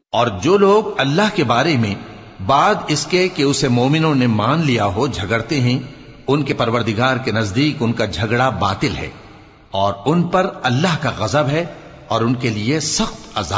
और जो लोग अल्लाह के बारे में बाद इसके कि उसे मोमिनों ने मान लिया हो झगड़ते हैं, उनके परवरदिगार के नजदीक उनका झगड़ा बातिल है और उन पर अल्लाह का गजब है और उनके लिए सख्त अज़ाब